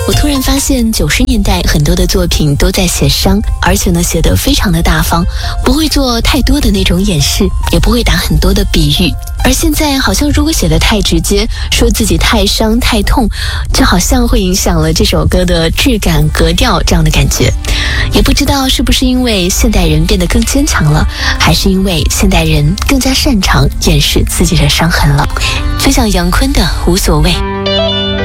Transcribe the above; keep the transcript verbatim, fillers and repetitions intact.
我突然发现九十年代很多的作品都在写伤，而且呢写得非常的大方，不会做太多的那种掩饰，也不会打很多的比喻。而现在好像如果写得太直接，说自己太伤太痛，就好像会影响了这首歌的质感格调这样的感觉。也不知道是不是因为现代人变得更坚强了，还是因为现代人更加擅长掩饰自己的伤痕了。分享杨坤的无所谓。